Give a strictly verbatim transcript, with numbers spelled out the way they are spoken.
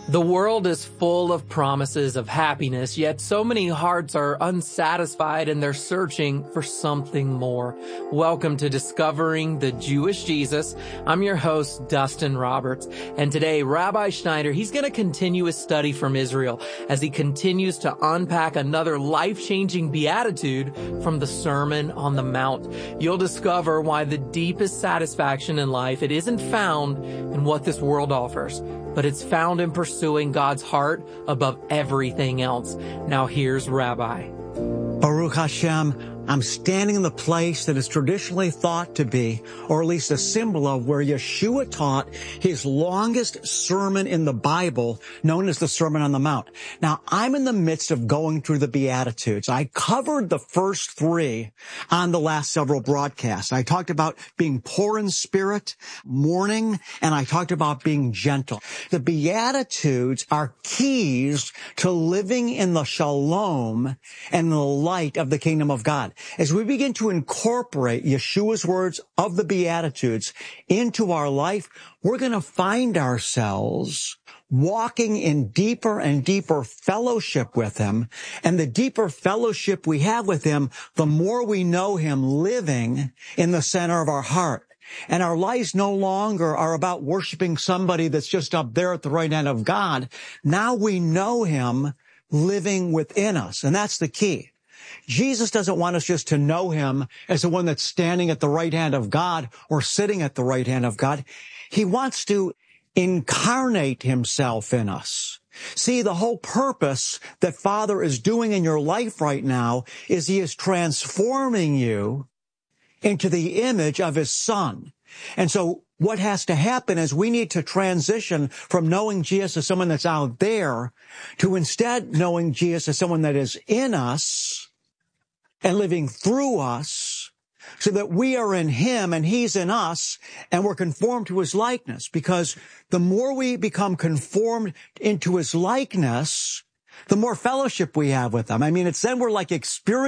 The world is full of promises of happiness, yet so many hearts are unsatisfied and they're searching for something more. Welcome to Discovering the Jewish Jesus. I'm your host, Dustin Roberts, and today Rabbi Schneider, he's going to continue his study from Israel as he continues to unpack another life-changing beatitude from the Sermon on the Mount. You'll discover why the deepest satisfaction in life, it isn't found in what this world offers, but it's found in pursuing God's heart above everything else. Now here's Rabbi. Baruch Hashem, I'm standing in the place that is traditionally thought to be, or at least a symbol of, where Yeshua taught his longest sermon in the Bible, known as the Sermon on the Mount. Now, I'm in the midst of going through the Beatitudes. I covered the first three on the last several broadcasts. I talked about being poor in spirit, mourning, and I talked about being gentle. The Beatitudes are keys to living in the shalom and the light of the kingdom of God. As we begin to incorporate Yeshua's words of the Beatitudes into our life, we're going to find ourselves walking in deeper and deeper fellowship with him. And the deeper fellowship we have with him, the more we know him living in the center of our heart. And our lives no longer are about worshiping somebody that's just up there at the right hand of God. Now we know him living within us. And that's the key. Jesus doesn't want us just to know him as the one that's standing at the right hand of God or sitting at the right hand of God. He wants to incarnate himself in us. See, the whole purpose that Father is doing in your life right now is he is transforming you into the image of his Son. And so what has to happen is we need to transition from knowing Jesus as someone that's out there to instead knowing Jesus as someone that is in us and living through us, so that we are in him and he's in us and we're conformed to his likeness. Because the more we become conformed into his likeness, the more fellowship we have with him. I mean, it's then we're like experiencing